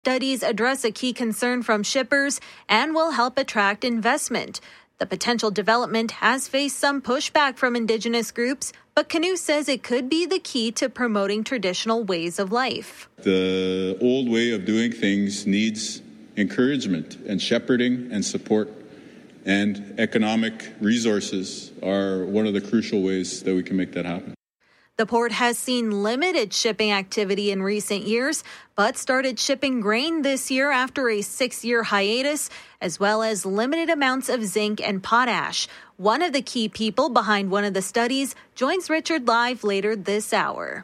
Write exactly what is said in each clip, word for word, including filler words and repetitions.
Studies address a key concern from shippers and will help attract investment. The potential development has faced some pushback from Indigenous groups, but Canoe says it could be the key to promoting traditional ways of life. The old way of doing things needs encouragement, and shepherding and support and economic resources are one of the crucial ways that we can make that happen. The port has seen limited shipping activity in recent years, but started shipping grain this year after a six-year hiatus, as well as limited amounts of zinc and potash. One of the key people behind one of the studies joins Richard live later this hour.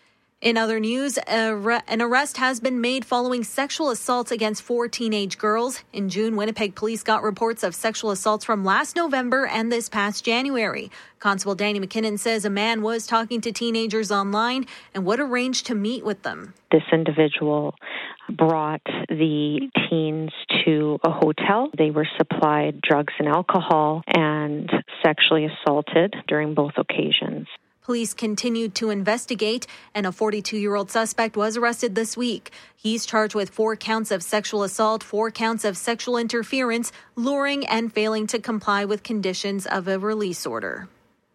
In other news, an arrest has been made following sexual assaults against four teenage girls. In June, Winnipeg police got reports of sexual assaults from last November and this past January. Constable Danny McKinnon says a man was talking to teenagers online and would arrange to meet with them. This individual brought the teens to a hotel. They were supplied drugs and alcohol and sexually assaulted during both occasions. Police continued to investigate, and a forty-two-year-old suspect was arrested this week. He's charged with four counts of sexual assault, four counts of sexual interference, luring, and failing to comply with conditions of a release order.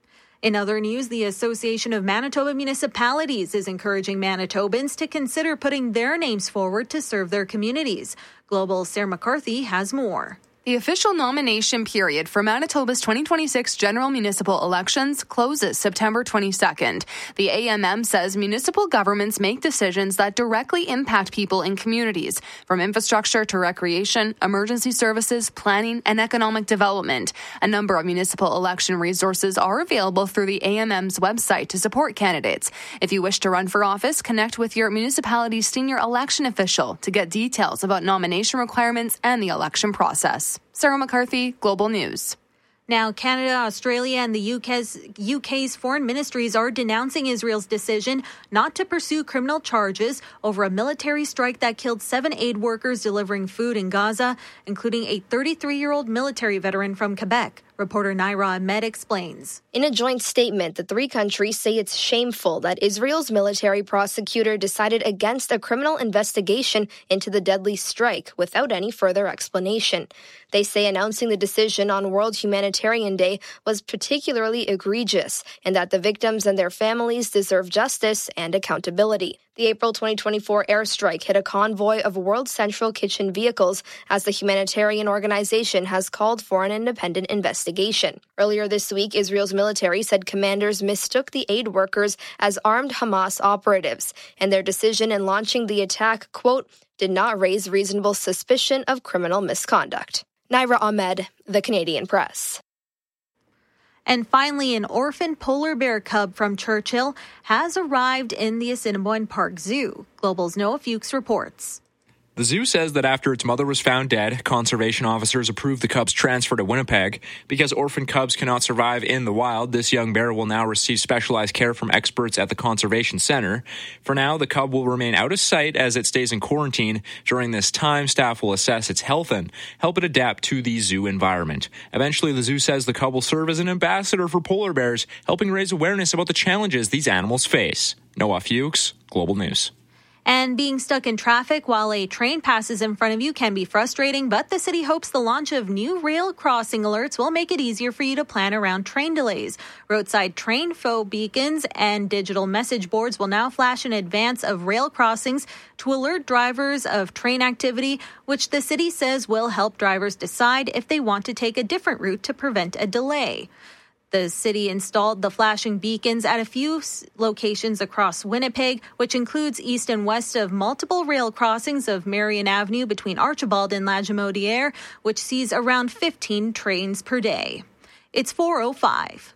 In other news, the Association of Manitoba Municipalities is encouraging Manitobans to consider putting their names forward to serve their communities. Global's Sarah McCarthy has more. The official nomination period for Manitoba's twenty twenty-six general municipal elections closes September twenty-second. The A M M says municipal governments make decisions that directly impact people in communities, from infrastructure to recreation, emergency services, planning, and economic development. A number of municipal election resources are available through the A M M's website to support candidates. If you wish to run for office, connect with your municipality's senior election official to get details about nomination requirements and the election process. Sarah McCarthy, Global News. Now, Canada, Australia, and the U K's, U K's foreign ministries are denouncing Israel's decision not to pursue criminal charges over a military strike that killed seven aid workers delivering food in Gaza, including a thirty-three-year-old military veteran from Quebec. Reporter Naira Ahmed explains. In a joint statement, the three countries say it's shameful that Israel's military prosecutor decided against a criminal investigation into the deadly strike without any further explanation. They say announcing the decision on World Humanitarian Day was particularly egregious and that the victims and their families deserve justice and accountability. The April twenty twenty-four airstrike hit a convoy of World Central Kitchen vehicles as the humanitarian organization has called for an independent investigation. Earlier this week, Israel's military said commanders mistook the aid workers as armed Hamas operatives, and their decision in launching the attack, quote, did not raise reasonable suspicion of criminal misconduct. Naira Ahmed, The Canadian Press. And finally, an orphan polar bear cub from Churchill has arrived in the Assiniboine Park Zoo. Global's Noah Fuchs reports. The zoo says that after its mother was found dead, conservation officers approved the cub's transfer to Winnipeg. Because orphan cubs cannot survive in the wild, this young bear will now receive specialized care from experts at the Conservation Center. For now, the cub will remain out of sight as it stays in quarantine. During this time, staff will assess its health and help it adapt to the zoo environment. Eventually, the zoo says the cub will serve as an ambassador for polar bears, helping raise awareness about the challenges these animals face. Noah Fuchs, Global News. And being stuck in traffic while a train passes in front of you can be frustrating, but the city hopes the launch of new rail crossing alerts will make it easier for you to plan around train delays. Roadside train foe beacons and digital message boards will now flash in advance of rail crossings to alert drivers of train activity, which the city says will help drivers decide if they want to take a different route to prevent a delay. The city installed the flashing beacons at a few locations across Winnipeg, which includes east and west of multiple rail crossings of Marion Avenue between Archibald and La Jamodiere, which sees around fifteen trains per day. It's four oh five.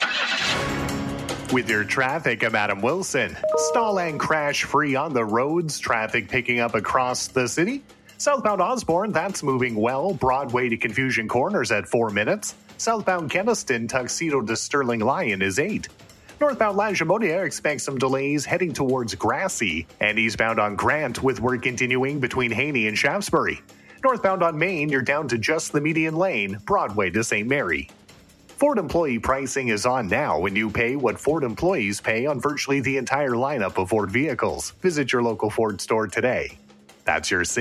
With your traffic, I'm Adam Wilson. Stall and crash free on the roads. Traffic picking up across the city. Southbound Osborne, that's moving well. Broadway to Confusion Corners at four minutes. Southbound Keniston, Tuxedo to Sterling Lyon is eight. Northbound La Jamodiere expects some delays heading towards Grassy. And eastbound on Grant with work continuing between Haney and Shaftesbury. Northbound on Main, you're down to just the median lane, Broadway to Saint Mary. Ford employee pricing is on now when you pay what Ford employees pay on virtually the entire lineup of Ford vehicles. Visit your local Ford store today. That's your